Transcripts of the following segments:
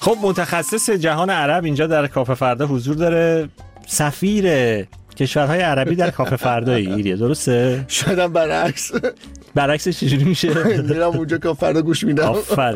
خب متخصص جهان عرب اینجا در کافه فردا حضور داره، سفیر کشورهای عربی در کافه فردایی ایریه، درسته؟ شاید هم برعکسش چجوری میشه؟ میرم اونجا که فردا گوش میدم.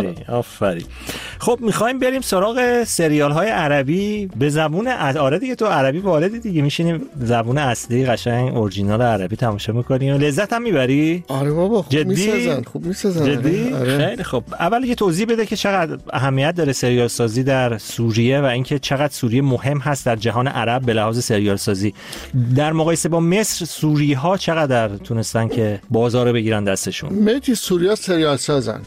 آفرین. خب میخوایم بریم سراغ سریال های عربی به زبون آره دیگه، تو عربی والدی دیگه، میشینیم زبون اصلی قشنگ اورجینال عربی تماشا میکنیم. لذت هم میبری؟ آره بابا خوب میسازن. جدی؟ آره. خیلی خب. اول یه توضیح بده که چقدر اهمیت داره سریال سازی در سوریه و اینکه چقدر سوریه مهم هست در جهان عرب به لحاظ سریال سازی. در مقایسه با مصر، سوری ها چقدر تونستن که بازار بگیرن دستشون؟ متی سوریا سریال سازن،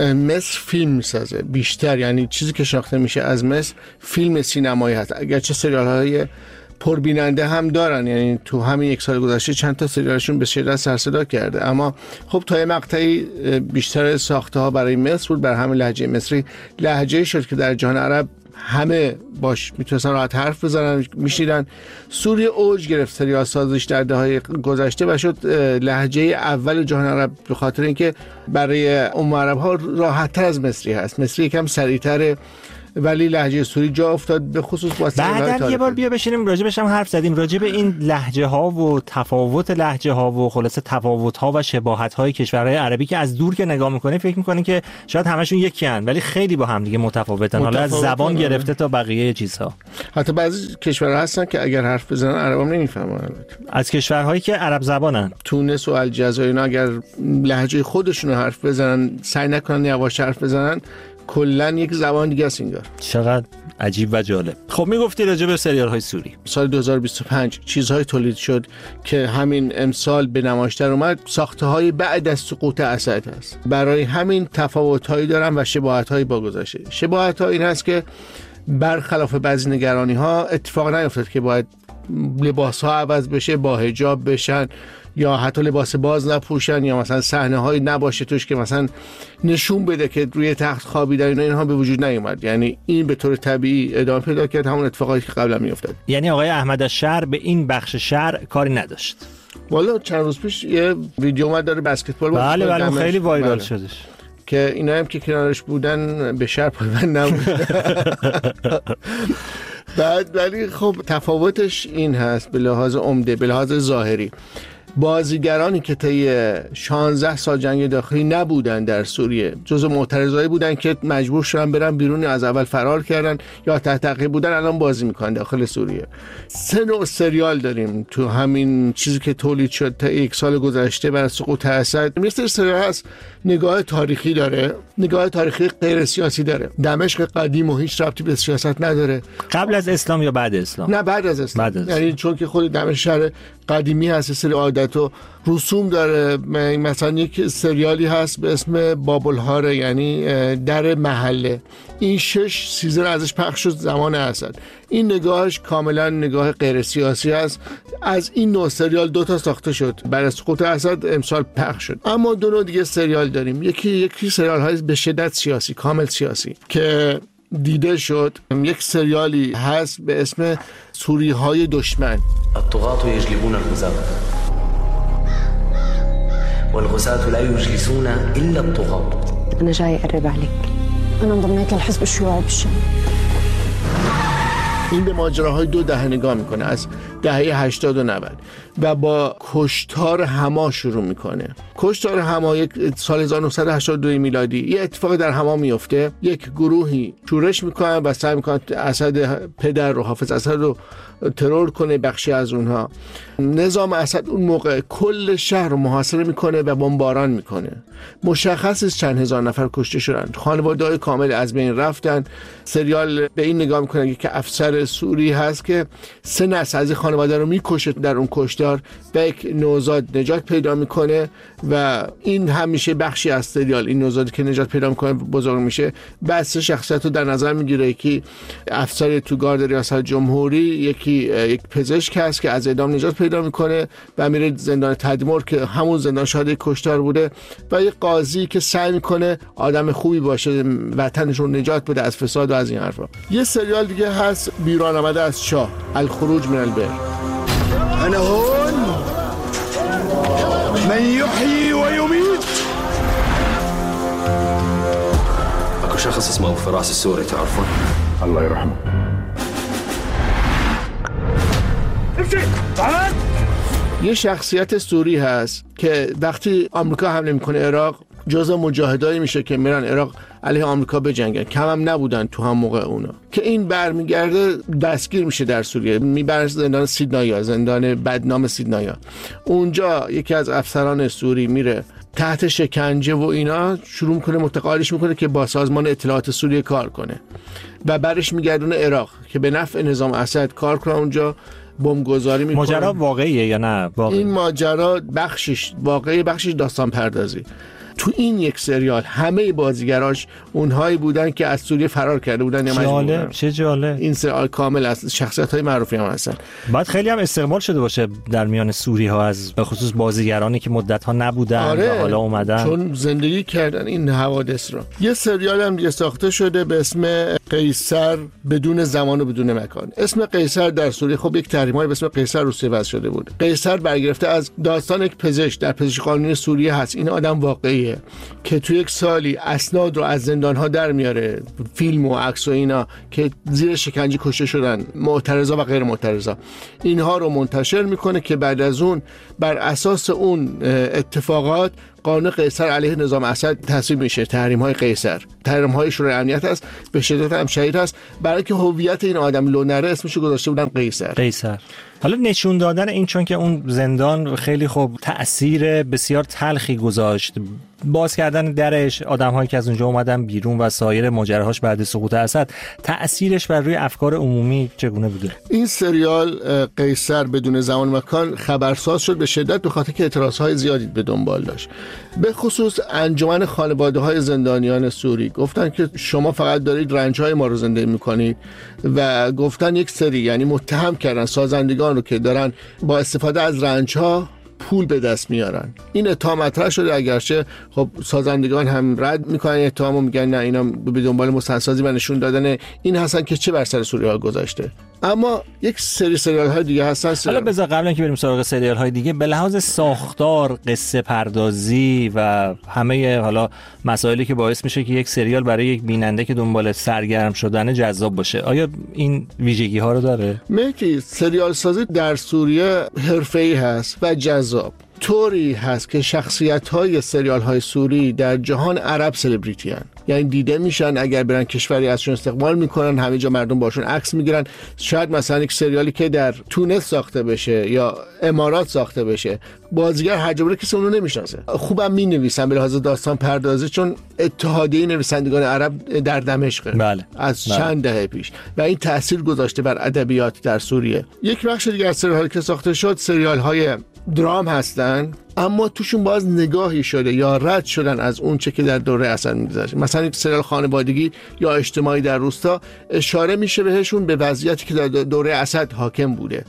مصر فیلم میسازه بیشتر، یعنی چیزی که شناخته میشه از مصر فیلم سینمایی هست، اگرچه سریال های پربیننده هم دارن، یعنی تو همین یک سال گذشته چند تا سریالشون به شدت سر صدا کرده، اما خب تا یه مقطعی بیشتر ساخته ها برای مصر بود، بر همین لهجه مصری لهجه‌ای شد که در جهان عرب همه باش میتونستن راحت حرف بزنن، میشنیدن. سوریه اوج گرفت سریال سازیش در دهه‌های گذشته و شد لهجه اول جهان عرب، به خاطر اینکه برای عرب ها راحت تر از مصری هست. مصری یکم سریع‌تره ولی لهجه سوری جا افتاد، به خصوص با بعدن یه بار بیا بشینیم راجبش هم حرف زدیم، راجب این لهجه ها و تفاوت لهجه ها و خلاصه تفاوت ها و شباهت های کشورهای عربی که از دور که نگاه میکنه فکر میکنه که شاید همشون یکی ان، ولی خیلی با هم دیگه متفاوتن، حالا از زبان گرفته تا بقیه چیزها. حتی بعضی کشورها هستن که اگر حرف بزنن عربام نمیفهمن، از کشورهایی که عرب زبانن، تونس و الجزایر، اینا اگر لهجه خودشون حرف بزنن، سعی نکنن یواش حرف بزنن، کلن یک زبان دیگه است انگار. چقدر عجیب و جالب. خب میگفتی راجع به سریال های سوری. سال 2025 چیزهای تولید شد که همین امسال به نمایش در اومد، ساخته های بعد از سقوط اسد هست. برای همین تفاوت هایی دارن و شباهت هایی با گذشته. شباهت ها این هست که برخلاف بعضی نگرانی ها اتفاق نیفتاد که باید لباس ها عوض بشه، با حجاب بشن یا حتی لباس باز نپوشن، یا مثلا صحنه هایی نباشه توش که مثلا نشون بده که روی تخت خوابیدن، اینها به وجود نیومد. یعنی این به طور طبیعی ادامه پیدا کرد، همون اتفاقایی که قبلا میافتاد. یعنی آقای احمد الشهر به این بخش شهر کاری نداشت. والا چند روز پیش یه ویدیو اومد داره بسکتبال، بله خیلی وایرال شدش که اینا هم که کنارش بودن به شهر پایبند نبودن. بعد ولی خب تفاوتش این هست به لحاظ عمده، به لحاظ ظاهری، بازیگرانی که طی 16 سال جنگ داخلی نبودن در سوریه، جزو معترضایی بودن که مجبور شدن برن بیرون، از اول فرار کردن یا تحت تعقیب بودن، الان بازی میکنن داخل سوریه. 3 نوع سریال داریم تو همین چیزی که تولید شد تا یک سال گذشته بعد از سقوط اسد. مثل سریال هست نگاه تاریخی داره، نگاه تاریخی غیر سیاسی داره. دمشق قدیم و هیچ ربطی به سیاست نداره. قبل از اسلام یا بعد اسلام؟ نه بعد از اسلام. یعنی چون که خود دمشق شهر قدیمی هست، سری عادت و رسوم داره. مثلا یک سریالی هست به اسم بابلهاره، یعنی در محله. این 6 سیزن ازش پخش شد زمان اسد. این نگاهش کاملا نگاه غیر سیاسی است. از این نوع سریال 2 تا ساخته شد بعد از سقوط اسد، امسال پخش شد. اما 2 نوع دیگه سریال داریم. یکی سریال های به شدت سیاسی، کامل سیاسی که دیده شد. یک سریالی هست به اسم سوری های دشمن. الطغاة يجلبون الغزاة والغزاة لا يجلسون إلا الطغاة. أنا جاي أقرب عليك، أنا انضميت للحزب الشيوعي بالشام. این به ماجراهای 2 دهه نگاه میکنه، از دهه 80 و 90 و با کشتار حما شروع میکنه. کشتار حما یک سال 1982 میلادی یه اتفاق در حما میفته، یک گروهی شورش میکنن و سعی میکنن اسد پدر رو، حافظ اسد رو ترور کنه، بخشی از اونها. نظام اسد اون موقع کل شهر رو محاصره میکنه و بمباران میکنه. مشخص چند هزار نفر کشته شدن، خانواده‌های کامل از بین رفتن. سریال به این نگاه میکنه که افسر سوری هست که 3 نسل از خانواده رو میکشه در اون کشتار و یک نوزاد نجات پیدا میکنه و این همیشه بخشی از سریال. این نوزادی که نجات پیدا میکنه بزرگ میشه، بس شخصیت رو در نظر میگیره. یکی افسر تو گارد ریاست جمهوری، یکی یک پزشک هست که از اعدام نجات پیدا میکنه و میره زندان تدمر که همون زندان شاهد کشتار بوده، و یک قاضی که سعی میکنه آدم خوبی باشه، وطنش رو نجات بده از فساد و از این حرفا. یه سریال دیگه هست بیرون آمده از چاه، الخروج من البئر. انا هون من يحيي ويميت. اكو شخص اسمه ابو فراس السوري تعرفون؟ الله يرحمه. یه شخصیت سوری هست که وقتی آمریکا حمله میکنه عراق جزء مجاهدایی میشه که میرن عراق علیه آمریکا بجنگن، کم هم نبودن تو هم موقع اونا، که این برمیگرده دستگیر میشه در سوریه، میبرن زندان سیدنایا، زندان بدنام سیدنایا. اونجا یکی از افسران سوری میره تحت شکنجه و اینا شروع میکنه متقاعدش میکنه که با سازمان اطلاعات سوریه کار کنه و برش میگردونه عراق که به نفع نظام اسد کار کنه. اونجا بمبگذاری میکنه. ماجرا واقعیه یا نه؟ واقعی. این ماجرا بخشش واقعی، بخشش داستان پردازی. تو این یک سریال همه بازیگراش اونهایی بودن که از سوریه فرار کرده بودن یا مجبور بودن. چه جالب. این سریال کامل از شخصیت‌های معروفی هم هستن. بعد خیلی هم استقبال شده باشه در میان سوری‌ها از به خصوص بازیگرانی که مدت‌ها نبودن و حالا اومدن چون زندگی کردن این حوادث رو. یه سریال هم دیگه ساخته شده به اسم قیصر بدون زمان و بدون مکان. اسم قیصر در سوریه خب یک تحریم‌های به اسم قیصر روسیه وضع شده بود. قیصر برگرفته از داستان یک پزشک در پزشکی قانونی سوریه هست. این آدم واقعیه که تو یک سالی اسناد رو از زندان‌ها در میاره، فیلم و عکس و اینا که زیر شکنجه کشته شدن، معترضا و غیر معترضا، اینها رو منتشر میکنه که بعد از اون بر اساس اون اتفاقات قانون قیصر علیه نظام اسد تصویب میشه. تحریم‌های قیصر، تحریم‌های شورای امنیت است، به شدت هم شدید است، برای که هویت این آدم لونره اسمشو گذاشته بودن قیصر. حالا نشون دادن این، چون که اون زندان خیلی خوب تأثیر بسیار تلخی گذاشت، باز کردن درش، آدم‌هایی که از اونجا اومدن بیرون و سایر ماجراهاش بعد سقوط اسد، تأثیرش بر روی افکار عمومی چگونه بوده؟ این سریال قیصر بدون زمان مکان خبرساز شد به شدت به خاطر که اعتراض‌های زیادی به دنبال داشت. به خصوص انجمن خانواده‌های زندانیان سوری گفتن که شما فقط دارید رنج‌های ما رو زنده می‌کنید و گفتن یک سری، یعنی متهم کردن سازندگان رو که دارن با استفاده از رنج‌ها پول به دست میارن. این اتهام مطرح شده، اگرچه خب سازندگان هم رد میکنن اتهامو، میگن نه اینا به دنبال مستندسازی و نشون دادن این هستن که چه بر سر سوریه گذاشته. اما یک سری سریال های دیگه هستن. حالا بذار قبل اینکه بریم سراغ سریال های دیگه، به لحاظ ساختار، قصه پردازی و همه حالا مسائلی که باعث میشه که یک سریال برای یک بیننده که دنبال سرگرم شدن جذاب باشه، آیا این ویژگی ها رو داره؟ مهدی، سریال سازی در سوریه حرفه‌ای هست و جذاب. طوری هست که شخصیت‌های سریال‌های سوری در جهان عرب سلبریتی هستند، یعنی دیده میشن، اگر برن کشوری ازشون استقبال میکنن، همه جا مردم باشون عکس میگیرن. شاید مثلا یک سریالی که در تونس ساخته بشه یا امارات ساخته بشه، بازیگر هر جا بره کسی اونو نمیشناسه. خوبم مینویسن به لحاظ داستان پردازی، چون اتحادیه نویسندگان عرب در دمشق از چند دهه پیش و این تاثیر گذاشته بر ادبیات در سوریه. یک بخش دیگه از سریال‌هایی که ساخته شد سریال‌های درام هستن، اما توشون باز نگاهی شده یا رد شدن از اون چه که در دوره اسد می‌گذشت. مثلا یک سریال خانوادگی یا اجتماعی در روستا اشاره میشه بهشون به وضعیتی که در دوره اسد حاکم بوده.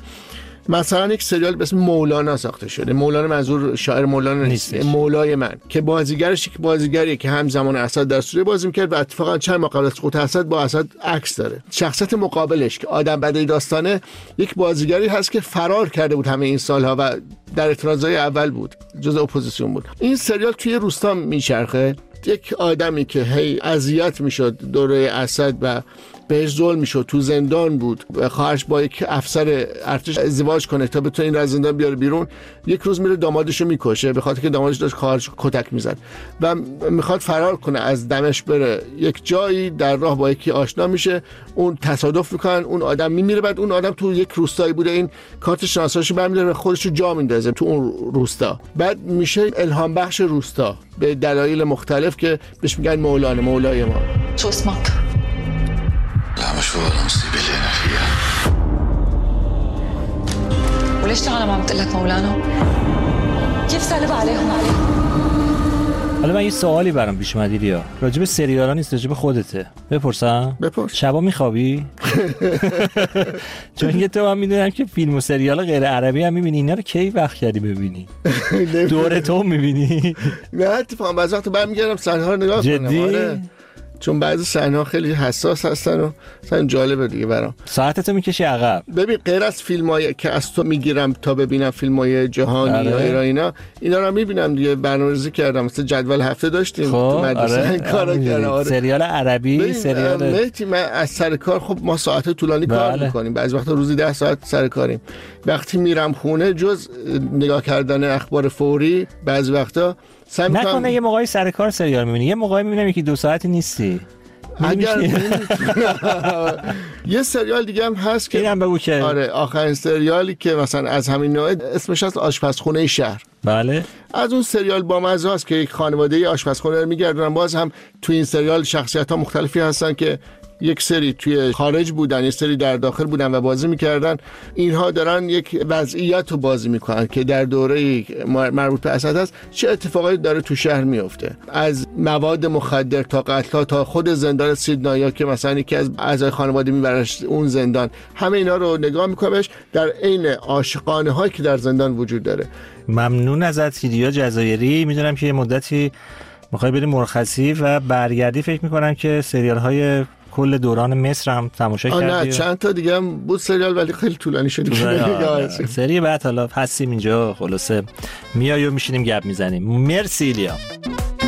مثلا یک سریال به اسم مولانا ساخته شده. مولانا منظور شاعر مولانا نیست، مولای من، که بازیگرش یک بازیگریه که هم زمان اسد در سوریه بازی می‌کرد و اتفاقا چند ماه قبل از سقوط اسد با اسد عکس داره. شخصیت مقابلش که آدم بدی داستانه، یک بازیگری هست که فرار کرده بود همه این سالها و در اعتراضای اول بود، جزء اپوزیسیون بود. این سریال توی روستا میچرخه، یک آدمی که هی اذیت میشد دوره اسد و بهش ظلم میشد، تو زندان بود، خواهرش با یک افسر ارتش ازدواج کنه تا بتونه این رو از زندان بیاره بیرون. یک روز میره دامادش رو میکشه به خاطر که دامادش داشت خواهرش کتک میزد و میخواد فرار کنه از دمشق بره یک جایی، در راه با یکی آشنا میشه، اون تصادف میکنن، اون آدم میمیره. بعد اون آدم تو یک روستایی بوده، این کارت شناساییشو برمی‌داره و خودش رو جا میندازه تو اون روستا. بعد میشه الهام بخش روستا به دلایل مختلف که بهش میگن مولانا، مولای ما. شو اسمك؟ لا مش هو المصيبة اللي أنا فيها. وليش العالم عم تقول لك مولانا؟ كيف سالب عليهم؟ حالا من یه سوالی برام پیش اومد ریا، راجب سریالا نیست، راجب خودته. بپرسم؟ بپرس. شبا میخوابی؟ چون یه تو هم میدونم که فیلم و سریال غیر عربی هم میبینی، اینا رو کی وقت کردی ببینی؟ دور تو میبینی؟ نه اتفاقا بعضی وقت برمیگردم صحنه‌ها رو نگاه کنم. جدی؟ آره. چون بعضی صحنه‌ها خیلی حساس هستن و مثلا جالبه دیگه برام. ساعتتو میکشی عقب. ببین غیر از فیلمایی که از تو میگیرم تا ببینم فیلمای جهانی یا اینا رو میبینم دیگه. برنامه‌ریزی کردم، مثلا جدول هفته داشتیم تو مدرسه این کارو کردم. سریال عربی، سریال مهدی، من از سر کار خب ما ساعت طولانی کار میکنیم، بعضی وقتا روزی 10 ساعت سر کاریم. وقتی میرم خونه جز نگاه کردن اخبار فوری بعضی وقتا نکنه یه موقعی سر کار سریال میبینی، یه موقعی میبینم که 2 ساعتی نیستی. اگر یه سریال دیگه هم هست که اینم بگو که آره آخرین سریالی که مثلا از همین نوع اسمش هست آشپزخونه شهر. بله از اون سریال با مزه است که یک خانواده آشپزخونه رو میگردونن. باز هم تو این سریال شخصیت‌ها مختلفی هستن که یک سری توی خارج بودن، یک سری در داخل بودن و بازی میکردن. اینها دارن یک وضعیت رو بازی میکنن که در دوره مربوط به اسد هست چه اتفاقاتی داره تو شهر میفته، از مواد مخدر تا قتل‌ها تا خود زندان سیدنایا که مثلا یکی از اعضای خانواده میبرش اون زندان. همه اینا رو نگاه میکنمش در عین عاشقانه هایی که در زندان وجود داره. ممنون ازت کیدیا جزایری. میدونم که یه مدتی میخوای بری مرخصی و برگردی، فکر میکنم که سریال های کل دوران مصر هم تماشا کردی. نه چند تا دیگه هم بود سریال ولی خیلی طولانی شد. سری بعد حالا هستیم اینجا، خلاصه میای و میشینیم گپ میزنیم. مرسی ایلیا.